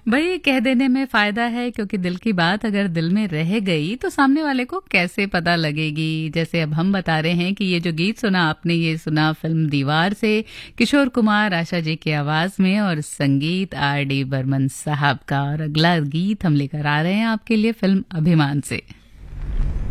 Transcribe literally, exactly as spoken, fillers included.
भाई कह देने में फायदा है, क्योंकि दिल की बात अगर दिल में रह गई तो सामने वाले को कैसे पता लगेगी। जैसे अब हम बता रहे हैं कि ये जो गीत सुना आपने, ये सुना फिल्म दीवार से, किशोर कुमार आशा जी की आवाज में और संगीत आर डी बर्मन साहब का। और अगला गीत हम लेकर आ रहे हैं आपके लिए फिल्म अभिमान से।